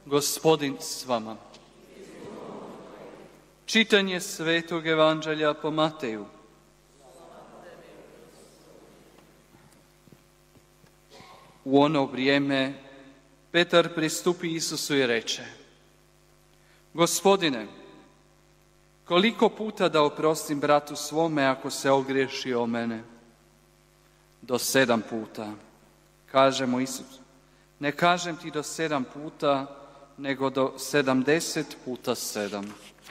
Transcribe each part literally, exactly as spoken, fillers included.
Gospodin s vama. Čitanje Svetog Evanđelja po Mateju. U ono vrijeme Petar pristupi Isusu i reče: Gospodine, koliko puta da oprostim bratu svome ako se ogriješi o mene? Do sedam puta, kaže mu Isus. Ne kažem ti do sedam puta, nego do sedamdeset puta sedam.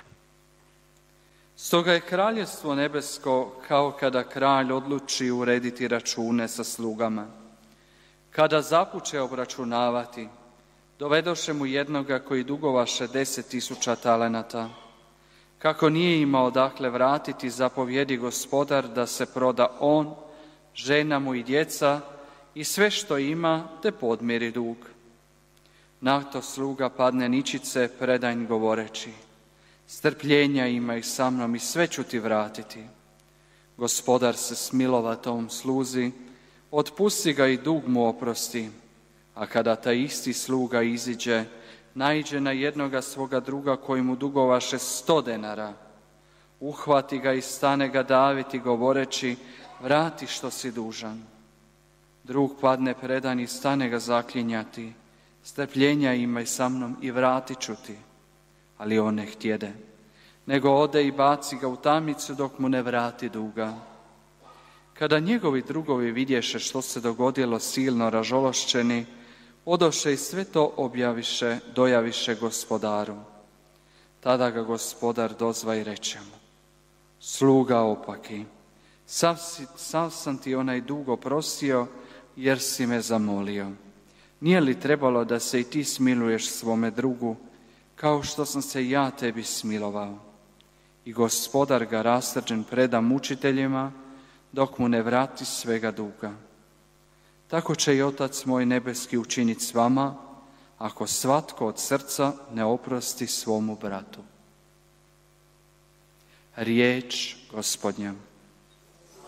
Stoga je kraljevstvo nebesko kao kada kralj odluči urediti račune sa slugama. Kada zapuče obračunavati, dovedoše mu jednoga koji dugovaše deset tisuća talenata. Kako nije imao dakle vratiti, zapovjedi gospodar da se proda on, žena mu i djeca i sve što ima, te podmiri dug. Na to sluga padne ničice, predanj govoreći: strpljenja imaj sa mnom i sve ću ti vratiti. Gospodar se smilova tom sluzi, otpusti ga i dug mu oprosti. A kada taj isti sluga iziđe, naiđe na jednoga svoga druga koji mu dugovaše sto denara. Uhvati ga i stane ga daviti govoreći: vrati što si dužan. Drug padne predan i stane ga zaklinjati: strpljenja imaj sa mnom i vratit ću ti. Ali on ne htjede, nego ode i baci ga u tamnicu dok mu ne vrati duga. Kada njegovi drugovi vidješe što se dogodilo, silno ražalošćeni, odoše i sve to objaviše, dojaviše gospodaru. Tada ga gospodar dozva i reče mu: sluga opaki, sav, si, sav sam ti onaj dug oprostio jer si me zamolio. Nije li trebalo da se i ti smiluješ svome drugu, kao što sam se ja tebi smilovao? I gospodar ga rasrđen preda mučiteljima, dok mu ne vrati svega duga. Tako će i Otac moj nebeski učiniti s vama, ako svatko od srca ne oprosti svomu bratu. Riječ Gospodnja.